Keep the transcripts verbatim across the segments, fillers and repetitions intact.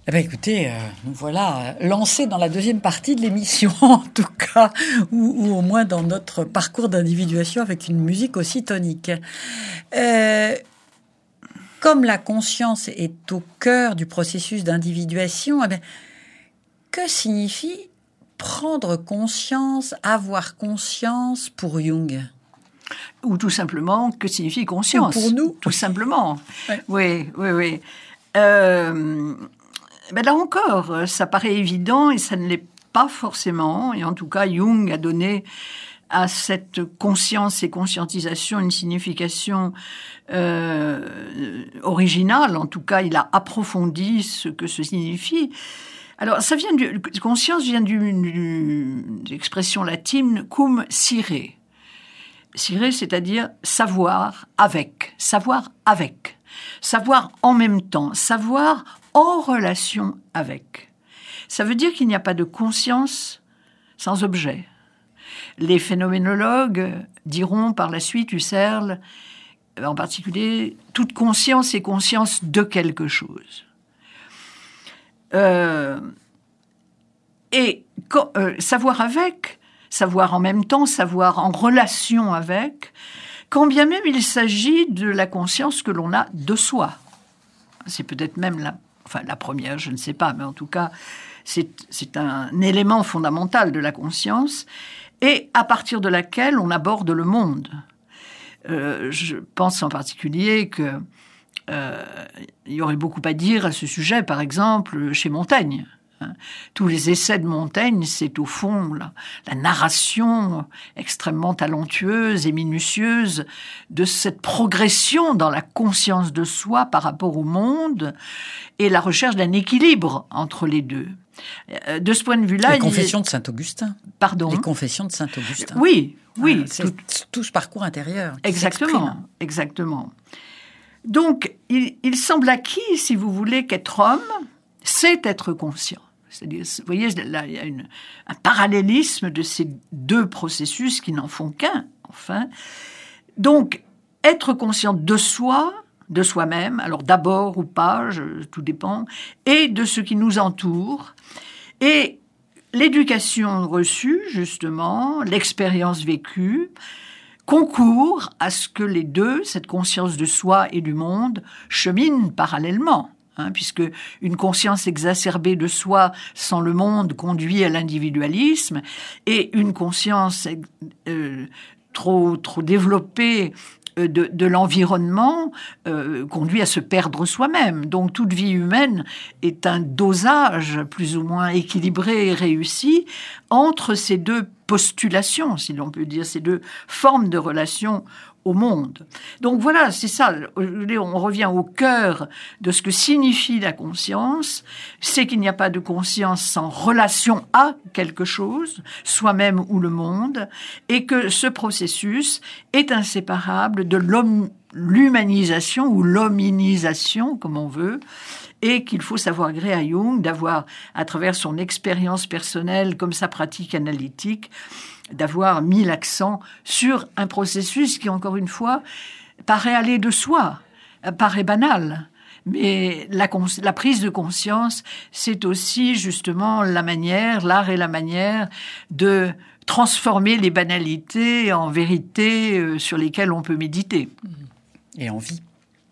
Eh bien, écoutez, euh, nous voilà lancés dans la deuxième partie de l'émission, en tout cas, ou, ou au moins dans notre parcours d'individuation avec une musique aussi tonique. Euh, comme la conscience est au cœur du processus d'individuation, eh bien, que signifie prendre conscience, avoir conscience pour Jung ? Ou tout simplement, que signifie conscience ? Ou pour nous ? Tout simplement. Ouais. Oui, oui, oui. Euh... Ben là encore, ça paraît évident et ça ne l'est pas forcément. Et en tout cas, Jung a donné à cette conscience et conscientisation une signification euh, originale. En tout cas, il a approfondi ce que ce signifie. Alors, ça vient du, conscience vient du, du, de l'expression latine cum sire. Sire, c'est-à-dire savoir avec, savoir avec, savoir en même temps, savoir en relation avec. Ça veut dire qu'il n'y a pas de conscience sans objet. Les phénoménologues diront par la suite, Husserl, en particulier, toute conscience est conscience de quelque chose. Euh, et euh, savoir avec, savoir en même temps, savoir en relation avec, quand bien même il s'agit de la conscience que l'on a de soi. C'est peut-être même la Enfin, la première, je ne sais pas, mais en tout cas, c'est, c'est un élément fondamental de la conscience et à partir de laquelle on aborde le monde. Euh, je pense en particulier que euh, il y aurait beaucoup à dire à ce sujet, par exemple, chez Montaigne. Hein. Tous les essais de Montaigne, c'est au fond la, la narration extrêmement talentueuse et minutieuse de cette progression dans la conscience de soi par rapport au monde et la recherche d'un équilibre entre les deux. De ce point de vue-là... Les confessions est... de Saint-Augustin. Pardon ? Les confessions de Saint-Augustin. Oui, oui. Ah, c'est tout... tout ce parcours intérieur. Exactement, exactement. Donc, il, il semble acquis, si vous voulez, qu'être homme, c'est être conscient. C'est-à-dire, vous voyez, là, il y a une, un parallélisme de ces deux processus qui n'en font qu'un, enfin. Donc, être conscient de soi, de soi-même, alors d'abord ou pas, je, tout dépend, et de ce qui nous entoure. Et l'éducation reçue, justement, l'expérience vécue, concourt à ce que les deux, cette conscience de soi et du monde, cheminent parallèlement. Hein, puisque une conscience exacerbée de soi sans le monde conduit à l'individualisme, et une conscience euh, trop, trop développée de, de l'environnement euh, conduit à se perdre soi-même. Donc toute vie humaine est un dosage plus ou moins équilibré et réussi entre ces deux postulations, si l'on peut dire, ces deux formes de relations au monde. Donc voilà, c'est ça, on revient au cœur de ce que signifie la conscience, c'est qu'il n'y a pas de conscience sans relation à quelque chose, soi-même ou le monde, et que ce processus est inséparable de l'humanisation ou l'hominisation, comme on veut, et qu'il faut savoir gré à Jung d'avoir, à travers son expérience personnelle comme sa pratique analytique, d'avoir mis l'accent sur un processus qui, encore une fois, paraît aller de soi, paraît banal. Mais la, cons- la prise de conscience, c'est aussi justement la manière, l'art et la manière de transformer les banalités en vérités euh, sur lesquelles on peut méditer. Et en vie.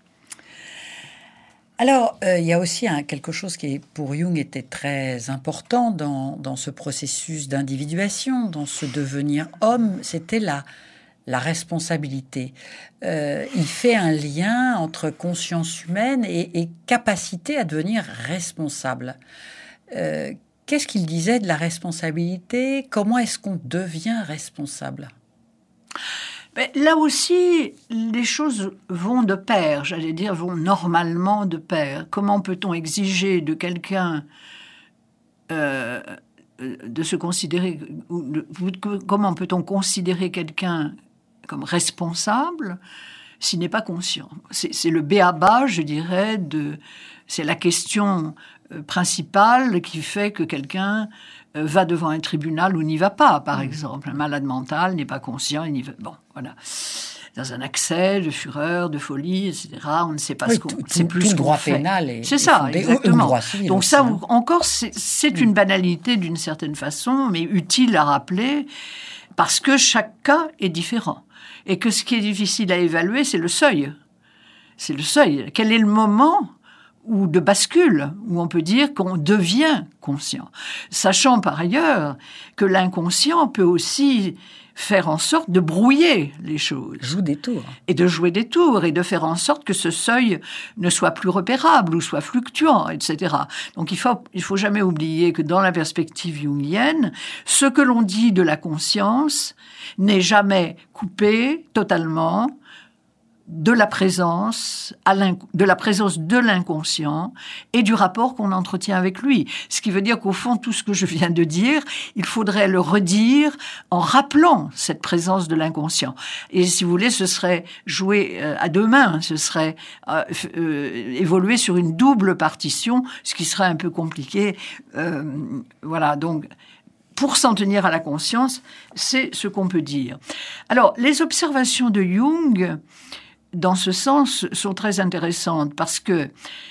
Alors, euh, il y a aussi un, quelque chose qui, pour Jung, était très important dans, dans ce processus d'individuation, dans ce devenir homme, c'était la, la responsabilité. Euh, il fait un lien entre conscience humaine et, et capacité à devenir responsable. Euh, qu'est-ce qu'il disait de la responsabilité ? Comment est-ce qu'on devient responsable ? Mais là aussi, les choses vont de pair, j'allais dire, vont normalement de pair. Comment peut-on exiger de quelqu'un euh, de se considérer... Ou de, comment peut-on considérer quelqu'un comme responsable s'il n'est pas conscient ? C'est, c'est le b.a.-ba, je dirais, de, c'est la question principale qui fait que quelqu'un va devant un tribunal ou n'y va pas, par exemple. Un malade mental n'est pas conscient, il n'y va... Bon, voilà. dans un accès de fureur, de folie, et cetera. On ne sait pas oui, ce qu'on tout, sait plus tout ce le droit qu'on fait. pénal est, c'est est ça, fondé, exactement. Ou, ou le droit civil Donc aussi, ça, hein. encore, c'est, c'est Mm. une banalité d'une certaine façon, mais utile à rappeler, parce que chaque cas est différent. Et que ce qui est difficile à évaluer, c'est le seuil. C'est le seuil. Quel est le moment ou de bascule, où on peut dire qu'on devient conscient, sachant par ailleurs que l'inconscient peut aussi faire en sorte de brouiller les choses. Joue des tours. Et de jouer des tours, et de faire en sorte que ce seuil ne soit plus repérable ou soit fluctuant, et cetera. Donc il faut, il faut jamais oublier que dans la perspective jungienne, ce que l'on dit de la conscience n'est jamais coupé totalement de la présence, à de la présence de l'inconscient et du rapport qu'on entretient avec lui. Ce qui veut dire qu'au fond, tout ce que je viens de dire, il faudrait le redire en rappelant cette présence de l'inconscient. Et si vous voulez, ce serait jouer euh, à deux mains, ce serait euh, euh, évoluer sur une double partition, ce qui serait un peu compliqué. Euh, voilà, donc... Pour s'en tenir à la conscience, c'est ce qu'on peut dire. Alors, les observations de Jung, dans ce sens, sont très intéressantes parce que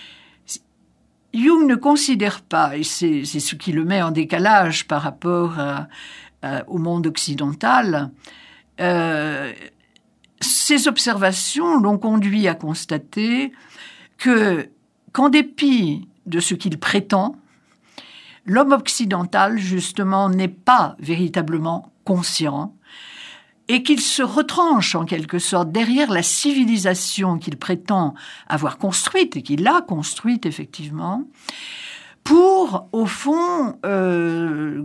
Jung ne considère pas, et c'est, c'est ce qui le met en décalage par rapport à, à, au monde occidental, euh, ces observations l'ont conduit à constater que, qu'en dépit de ce qu'il prétend, l'homme occidental, justement, n'est pas véritablement conscient et qu'il se retranche, en quelque sorte, derrière la civilisation qu'il prétend avoir construite, et qu'il a construite, effectivement, pour, au fond, euh,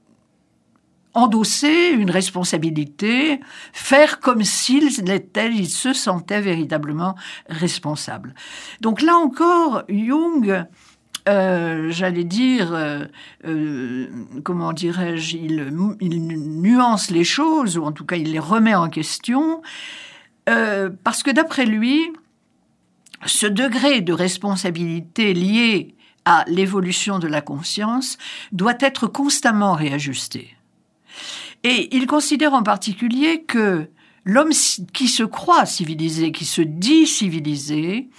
endosser une responsabilité, faire comme s'il était, il se sentait véritablement responsable. Donc là encore, Jung... Euh, j'allais dire, euh, euh, comment dirais-je, il, il nuance les choses, ou en tout cas il les remet en question, euh, parce que d'après lui, ce degré de responsabilité lié à l'évolution de la conscience doit être constamment réajusté. Et il considère en particulier que l'homme qui se croit civilisé, qui se dit civilisé,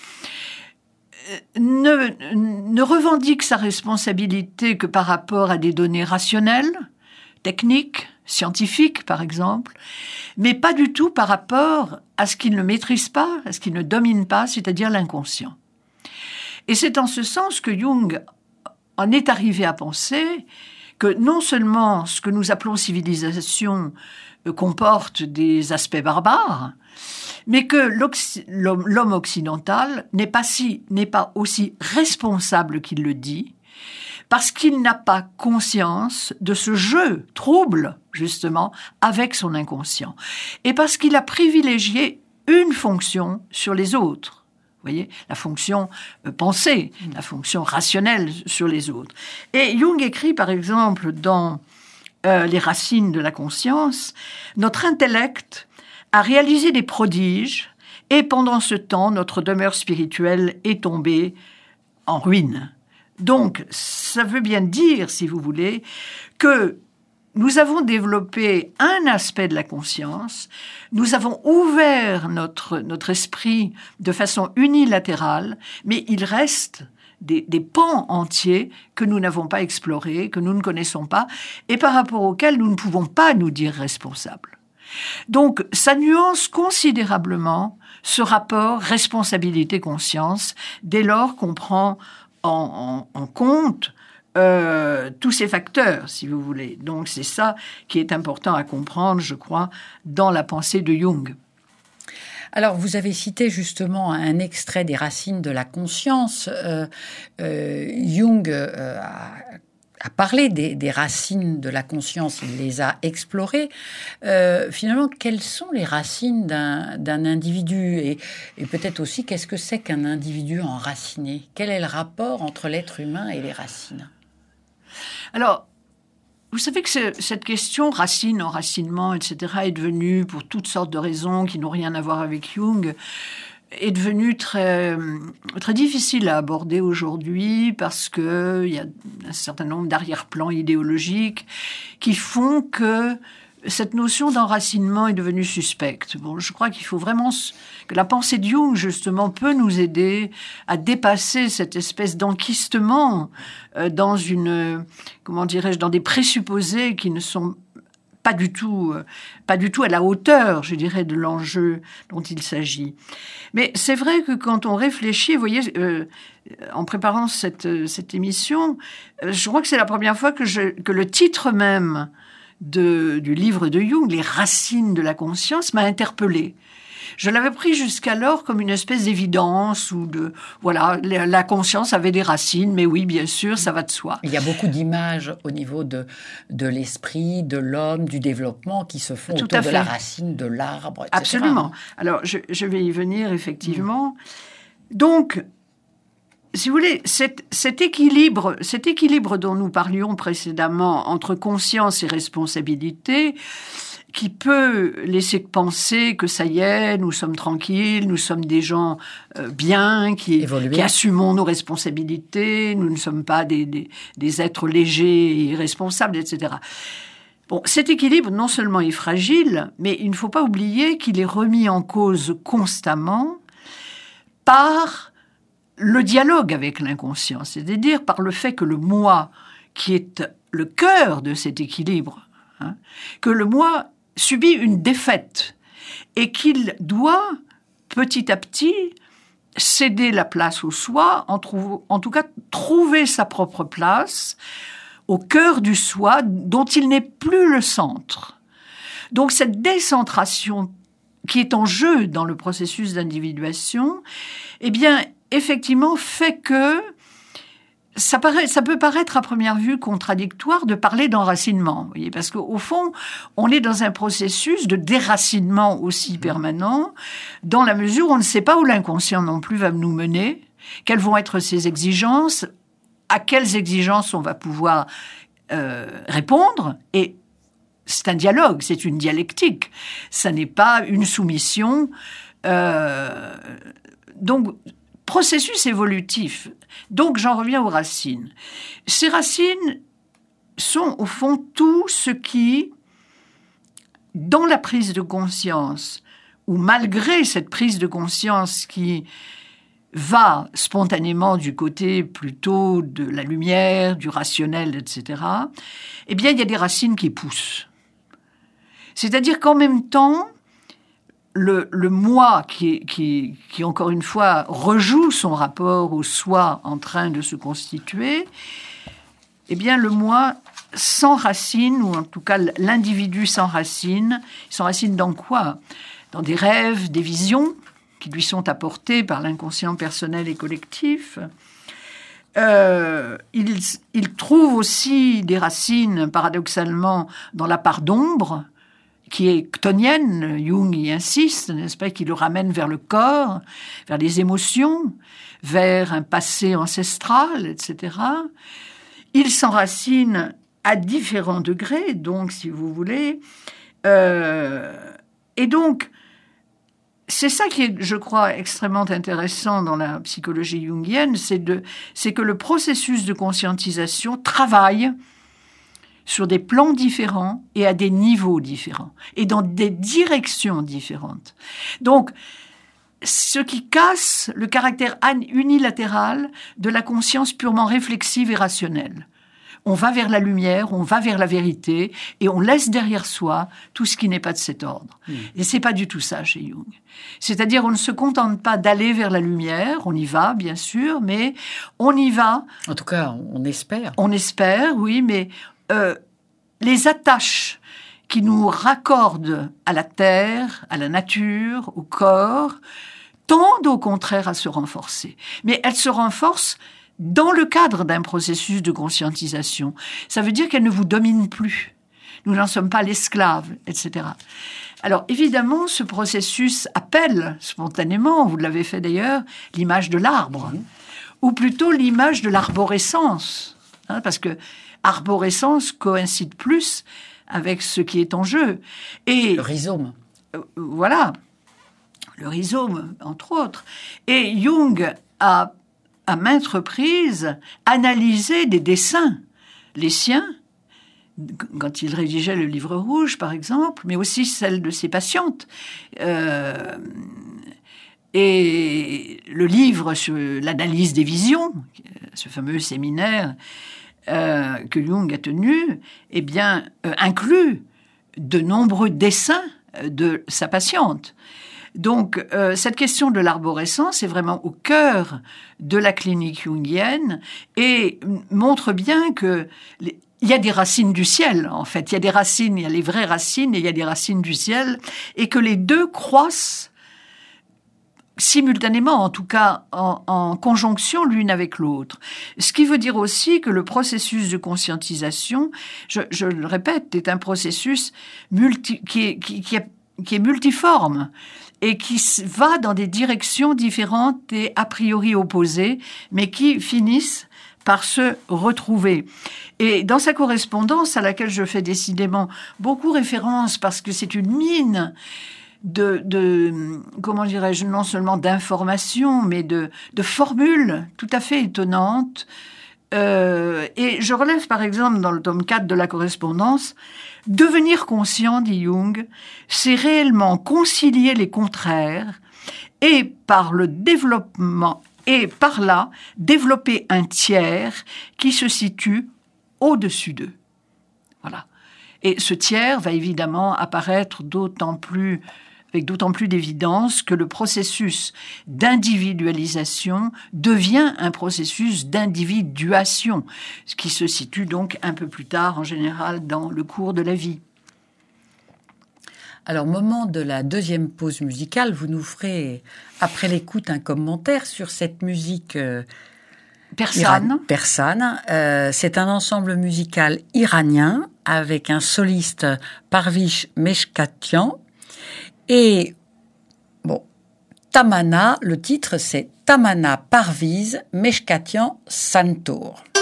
Ne, ne revendique sa responsabilité que par rapport à des données rationnelles, techniques, scientifiques par exemple, mais pas du tout par rapport à ce qu'il ne maîtrise pas, à ce qu'il ne domine pas, c'est-à-dire l'inconscient. Et c'est en ce sens que Jung en est arrivé à penser que non seulement ce que nous appelons civilisation comporte des aspects barbares, mais que l'homme, l'homme occidental n'est pas, si, n'est pas aussi responsable qu'il le dit, parce qu'il n'a pas conscience de ce jeu trouble, justement, avec son inconscient, et parce qu'il a privilégié une fonction sur les autres. Vous voyez, la fonction euh, pensée, la fonction rationnelle sur les autres. Et Jung écrit, par exemple, dans euh, Les racines de la conscience, « Notre intellect a réalisé des prodiges, et pendant ce temps, notre demeure spirituelle est tombée en ruine. » Donc, ça veut bien dire, si vous voulez, que nous avons développé un aspect de la conscience, nous avons ouvert notre, notre esprit de façon unilatérale, mais il reste des, des pans entiers que nous n'avons pas explorés, que nous ne connaissons pas, et par rapport auxquels nous ne pouvons pas nous dire responsables. Donc, ça nuance considérablement ce rapport responsabilité-conscience dès lors qu'on prend en, en, en compte euh, tous ces facteurs, si vous voulez. Donc, c'est ça qui est important à comprendre, je crois, dans la pensée de Jung. Alors, vous avez cité justement un extrait des Racines de la conscience. Euh, euh, Jung euh, a a parlé des, des racines de la conscience, il les a explorées. Euh, finalement, quelles sont les racines d'un, d'un individu et, et peut-être aussi, qu'est-ce que c'est qu'un individu enraciné ? Quel est le rapport entre l'être humain et les racines ? Alors, vous savez que ce, cette question racine, enracinement, et cetera est devenue, pour toutes sortes de raisons qui n'ont rien à voir avec Jung, est devenu très, très difficile à aborder aujourd'hui parce qu'il y a un certain nombre d'arrière-plans idéologiques qui font que cette notion d'enracinement est devenue suspecte. Bon, je crois qu'il faut vraiment que la pensée de Jung, justement, peut nous aider à dépasser cette espèce d'enquistement euh, dans une, comment dirais-je, dans des présupposés qui ne sont pas du tout, euh, pas du tout à la hauteur, je dirais, de l'enjeu dont il s'agit. Mais c'est vrai que quand on réfléchit, vous voyez, euh, en préparant cette, cette émission, euh, je crois que c'est la première fois que, je, que le titre même De, du livre de Jung, Les racines de la conscience, m'a interpellée. Je l'avais pris jusqu'alors comme une espèce d'évidence ou de voilà, la conscience avait des racines, mais oui, bien sûr, ça va de soi. Il y a beaucoup d'images au niveau de de l'esprit, de l'homme, du développement qui se font Tout autour à fait. de la racine, de l'arbre, et cetera. Absolument. Alors, je, je vais y venir effectivement. Mmh. Donc, si vous voulez, cet, cet équilibre, cet équilibre dont nous parlions précédemment entre conscience et responsabilité, qui peut laisser penser que ça y est, nous sommes tranquilles, nous sommes des gens euh, bien, qui, qui assumons nos responsabilités, nous ne sommes pas des, des, des êtres légers et irresponsables, et cetera. Bon, cet équilibre, non seulement est fragile, mais il ne faut pas oublier qu'il est remis en cause constamment par le dialogue avec l'inconscient, c'est-à-dire par le fait que le moi, qui est le cœur de cet équilibre, hein, que le moi subit une défaite et qu'il doit petit à petit céder la place au soi, en, trou- en tout cas trouver sa propre place au cœur du soi dont il n'est plus le centre. Donc cette décentration qui est en jeu dans le processus d'individuation, eh bien, effectivement, fait que ça, paraît, ça peut paraître à première vue contradictoire de parler d'enracinement, vous voyez, parce qu'au fond, on est dans un processus de déracinement aussi permanent, dans la mesure où on ne sait pas où l'inconscient non plus va nous mener, quelles vont être ses exigences, à quelles exigences on va pouvoir euh, répondre, et c'est un dialogue, c'est une dialectique, ça n'est pas une soumission. Euh, donc, processus évolutif. Donc, j'en reviens aux racines. Ces racines sont, au fond, tout ce qui, dans la prise de conscience, ou malgré cette prise de conscience qui va spontanément du côté plutôt de la lumière, du rationnel, et cetera, eh bien, il y a des racines qui poussent. C'est-à-dire qu'en même temps, Le, le moi qui, qui, qui, encore une fois, rejoue son rapport au soi en train de se constituer, eh bien, le moi s'enracine, ou en tout cas, l'individu s'enracine. Il s'enracine dans quoi ? Dans des rêves, des visions qui lui sont apportées par l'inconscient personnel et collectif. Euh, il, il trouve aussi des racines, paradoxalement, dans la part d'ombre, qui est chtonienne, Jung y insiste, n'est-ce pas, qui le ramène vers le corps, vers les émotions, vers un passé ancestral, et cetera. Il s'enracine à différents degrés, donc, si vous voulez. Euh, et donc, c'est ça qui est, je crois, extrêmement intéressant dans la psychologie jungienne, c'est, de, c'est que le processus de conscientisation travaille sur des plans différents et à des niveaux différents, et dans des directions différentes. Donc, ce qui casse le caractère unilatéral de la conscience purement réflexive et rationnelle. On va vers la lumière, on va vers la vérité, et on laisse derrière soi tout ce qui n'est pas de cet ordre. Mmh. Et c'est pas du tout ça chez Jung. C'est-à-dire, on ne se contente pas d'aller vers la lumière, on y va, bien sûr, mais on y va... En tout cas, on espère. On espère, oui, mais... Euh, les attaches qui nous raccordent à la terre, à la nature, au corps, tendent au contraire à se renforcer. Mais elles se renforcent dans le cadre d'un processus de conscientisation. Ça veut dire qu'elles ne vous dominent plus. Nous n'en sommes pas l'esclave, et cetera. Alors, évidemment, ce processus appelle spontanément, vous l'avez fait d'ailleurs, l'image de l'arbre, mmh. ou plutôt l'image de l'arborescence, hein, parce que arborescence coïncide plus avec ce qui est en jeu. Et le rhizome. Euh, voilà, le rhizome, entre autres. Et Jung a, à maintes reprises, analysé des dessins, les siens, quand il rédigeait le livre rouge, par exemple, mais aussi celle de ses patientes. Euh, et le livre sur l'analyse des visions, ce fameux séminaire euh, que Jung a tenu, eh bien, euh, inclut de nombreux dessins de sa patiente. Donc, euh, cette question de l'arborescence est vraiment au cœur de la clinique jungienne et montre bien que les, il y a des racines du ciel, en fait. Il y a des racines, il y a les vraies racines et il y a des racines du ciel, et que les deux croissent simultanément, en tout cas en, en conjonction l'une avec l'autre. Ce qui veut dire aussi que le processus de conscientisation, je, je le répète, est un processus multi, qui, est, qui, qui, est, qui est multiforme et qui va dans des directions différentes et a priori opposées, mais qui finissent par se retrouver. Et dans sa correspondance, à laquelle je fais décidément beaucoup référence, parce que c'est une mine de, de comment dirais-je, non seulement d'informations, mais de, de formules tout à fait étonnantes. Euh, et je relève par exemple dans le tome quatre de la correspondance, devenir conscient, dit Jung, c'est réellement concilier les contraires et par le développement et par là, développer un tiers qui se situe au-dessus d'eux. Voilà. Et ce tiers va évidemment apparaître d'autant plus, avec d'autant plus d'évidence que le processus d'individualisation devient un processus d'individuation, ce qui se situe donc un peu plus tard, en général, dans le cours de la vie. Alors, moment de la deuxième pause musicale, vous nous ferez, après l'écoute, un commentaire sur cette musique euh, persane. persane. Euh, c'est un ensemble musical iranien avec un soliste, Parviz Meshkatian. Et, bon, Tamana, le titre, c'est Tamana Parviz Meshkatian Santour.